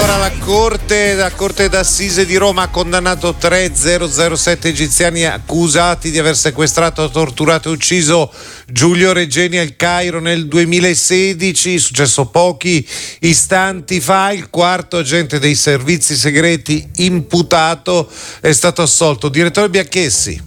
Allora la Corte d'Assise di Roma ha condannato 007 egiziani accusati di aver sequestrato, torturato e ucciso Giulio Regeni al Cairo nel 2016, successo pochi istanti fa. Il quarto agente dei servizi segreti imputato è stato assolto. Direttore Bianchessi.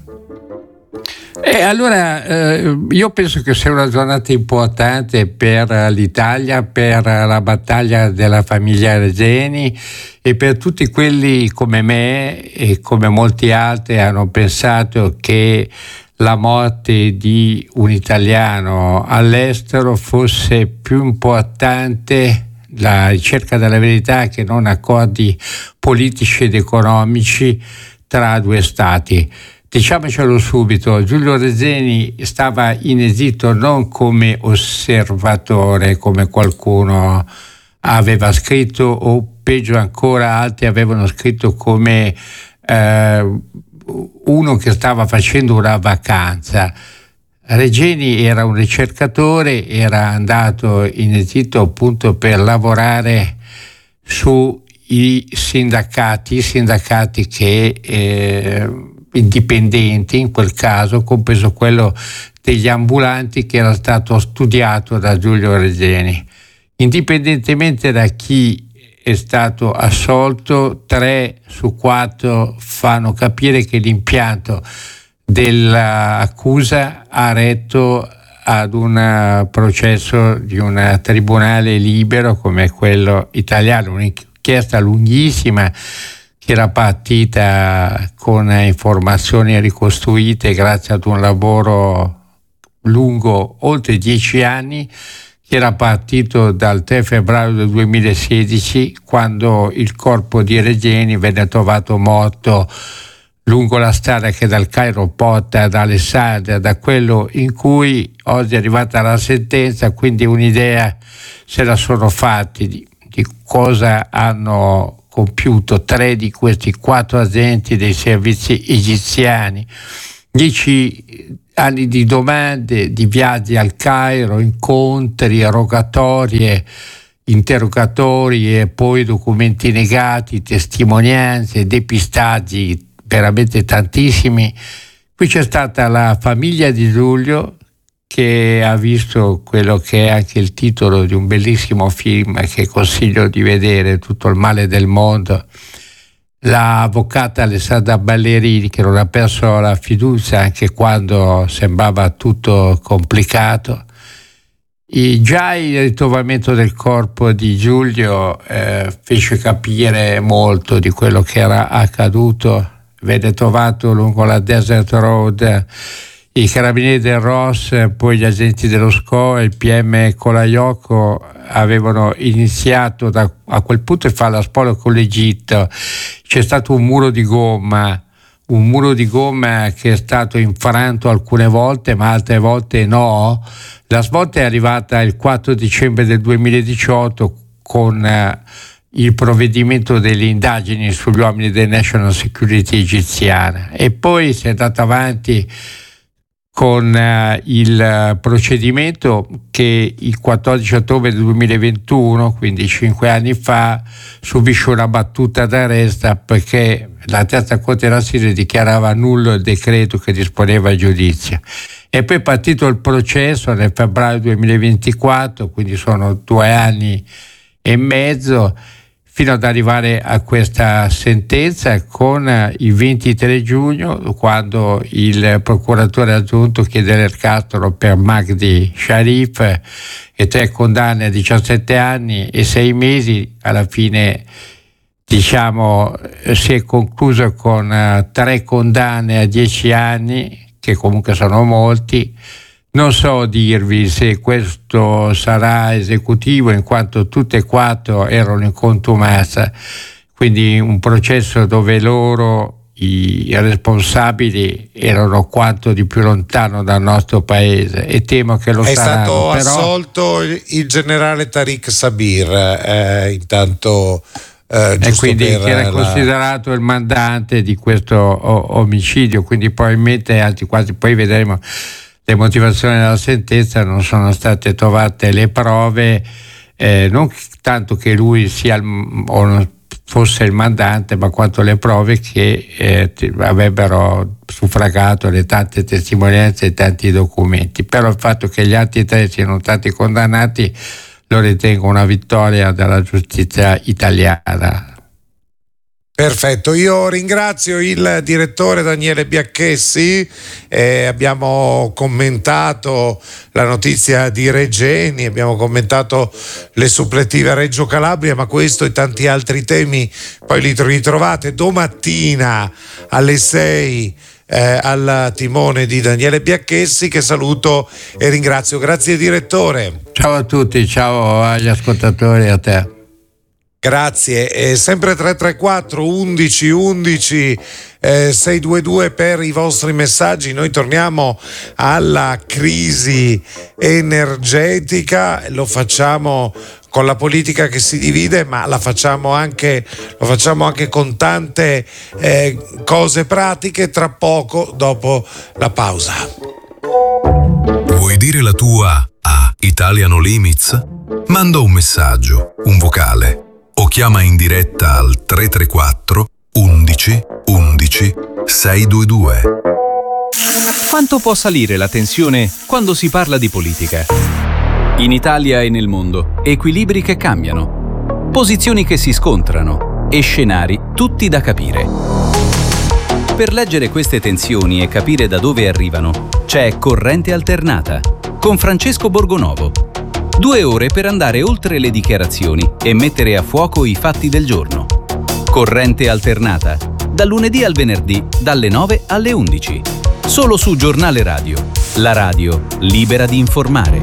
Io penso che sia una giornata importante per l'Italia, per la battaglia della famiglia Regeni e per tutti quelli come me e come molti altri hanno pensato che la morte di un italiano all'estero fosse più importante, la ricerca della verità, che non accordi politici ed economici tra due stati. Diciamocelo subito, Giulio Regeni stava in Egitto non come osservatore, come qualcuno aveva scritto, o peggio ancora altri avevano scritto, come uno che stava facendo una vacanza. Regeni era un ricercatore, era andato in Egitto appunto per lavorare sui sindacati che indipendenti in quel caso, compreso quello degli ambulanti, che era stato studiato da Giulio Regeni. Indipendentemente da chi è stato assolto, 3 su 4 fanno capire che l'impianto dell'accusa ha retto ad un processo di un tribunale libero come quello italiano, un'inchiesta lunghissima che era partita con informazioni ricostruite grazie ad un lavoro lungo oltre 10 anni, che era partito dal 3 febbraio del 2016, quando il corpo di Regeni venne trovato morto lungo la strada che dal Cairo porta ad Alessandria, da quello in cui oggi è arrivata la sentenza. Quindi un'idea se la sono fatti di cosa hanno compiuto 3 di questi 4 agenti dei servizi egiziani. 10 anni di domande, di viaggi al Cairo, incontri, rogatorie, interrogatori e poi documenti negati, testimonianze, depistaggi veramente tantissimi. Qui c'è stata la famiglia di Giulio, che ha visto quello che è anche il titolo di un bellissimo film che consiglio di vedere, Tutto il male del mondo. L'avvocata Alessandra Ballerini, che non ha perso la fiducia anche quando sembrava tutto complicato. Già il ritrovamento del corpo di Giulio fece capire molto di quello che era accaduto. Venne trovato lungo la Desert Road. I carabinieri del ROS, poi gli agenti dello SCO e il PM Colaiocco avevano iniziato a quel punto a fare la spola con l'Egitto. C'è stato un muro di gomma che è stato infranto alcune volte, ma altre volte no. La svolta è arrivata il 4 dicembre del 2018 con il provvedimento delle indagini sugli uomini del National Security egiziana, e poi si è andato avanti con il procedimento che il 14 ottobre del 2021, quindi 5 anni fa, subisce una battuta d'arresto perché la terza Corte d'Assise dichiarava nullo il decreto che disponeva il giudizio. E poi è partito il processo nel febbraio 2024, quindi sono 2 anni e mezzo, fino ad arrivare a questa sentenza con il 23 giugno, quando il procuratore aggiunto chiede l'ergastolo per Magdi Sharif e 3 condanne a 17 anni e 6 mesi. Alla fine, si è concluso con 3 condanne a 10 anni, che comunque sono molti. Non so dirvi se questo sarà esecutivo, in quanto tutte e 4 erano in contumacia, quindi un processo dove i responsabili erano quanto di più lontano dal nostro paese, e temo che lo saranno. È stato assolto il generale Tariq Sabir, intanto e quindi che era considerato il mandante di questo omicidio, quindi probabilmente, anzi quasi, poi vedremo le motivazioni della sentenza, non sono state trovate le prove non tanto che lui sia o non fosse il mandante, ma quanto le prove che avrebbero suffragato le tante testimonianze e tanti documenti. Però il fatto che gli altri 3 siano stati condannati lo ritengo una vittoria della giustizia italiana. Perfetto, io ringrazio il direttore Daniele Biacchessi, abbiamo commentato la notizia di Regeni, abbiamo commentato le suppletive a Reggio Calabria, ma questo e tanti altri temi poi li ritrovate domattina alle 6 al timone di Daniele Biacchessi, che saluto e ringrazio. Grazie direttore. Ciao a tutti, ciao agli ascoltatori e a te. Grazie, sempre 334 11 11 622 per i vostri messaggi. Noi torniamo alla crisi energetica, lo facciamo con la politica che si divide, ma lo facciamo anche con tante cose pratiche, tra poco dopo la pausa. Vuoi dire la tua a Italia No Limits? Manda un messaggio, un vocale o chiama in diretta al 334 11 11 622. Quanto può salire la tensione quando si parla di politica? In Italia e nel mondo, equilibri che cambiano, posizioni che si scontrano e scenari tutti da capire. Per leggere queste tensioni e capire da dove arrivano, c'è Corrente Alternata con Francesco Borgonovo. 2 ore per andare oltre le dichiarazioni e mettere a fuoco i fatti del giorno. Corrente Alternata, dal lunedì al venerdì, dalle 9 alle 11. Solo su Giornale Radio, la radio libera di informare.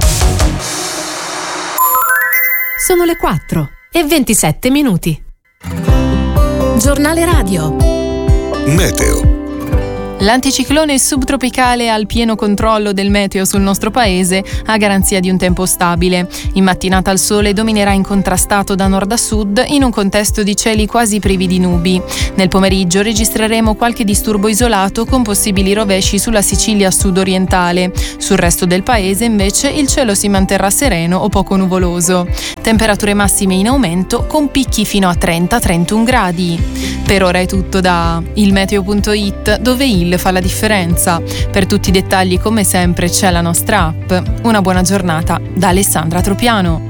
Sono le 4:27. Giornale Radio. Meteo. L'anticiclone subtropicale ha il pieno controllo del meteo sul nostro paese, a garanzia di un tempo stabile. In mattinata il sole dominerà incontrastato da nord a sud in un contesto di cieli quasi privi di nubi. Nel pomeriggio registreremo qualche disturbo isolato con possibili rovesci sulla Sicilia sud-orientale. Sul resto del paese invece il cielo si manterrà sereno o poco nuvoloso. Temperature massime in aumento con picchi fino a 30-31 gradi. Per ora è tutto da ilmeteo.it, dove il fa la differenza. Per tutti i dettagli, come sempre, c'è la nostra app. Una buona giornata da Alessandra Tropiano.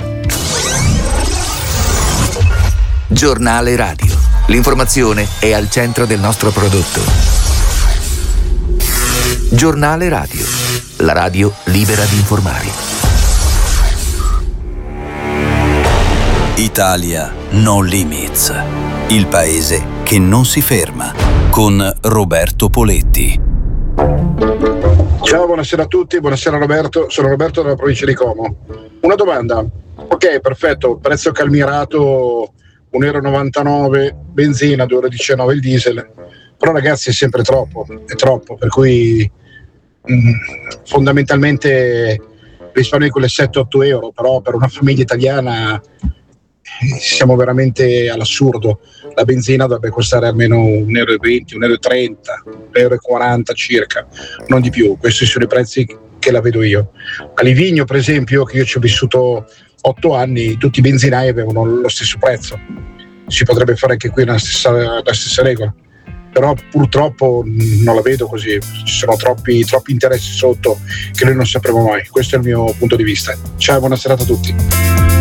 Giornale Radio. L'informazione è al centro del nostro prodotto. Giornale Radio. La radio libera di informare. Italia No Limits. Il paese che non si ferma. Con Roberto Poletti. Ciao, buonasera a tutti, buonasera Roberto, sono Roberto dalla provincia di Como. Una domanda, ok, perfetto, prezzo calmierato 1,99 €, benzina 2,19 € il diesel, però ragazzi è sempre troppo, per cui fondamentalmente risparmi quelle 7-8 euro, però per una famiglia italiana siamo veramente all'assurdo. La benzina dovrebbe costare almeno 1,20 €, 1,30 €, 1,40 € circa, non di più. Questi sono i prezzi che la vedo io. A Livigno, per esempio, che io ci ho vissuto 8 anni, tutti i benzinai avevano lo stesso prezzo. Si potrebbe fare anche qui la stessa regola, però purtroppo non la vedo così. Ci sono troppi interessi sotto che noi non sapremo mai. Questo è il mio punto di vista. Ciao, buona serata a tutti.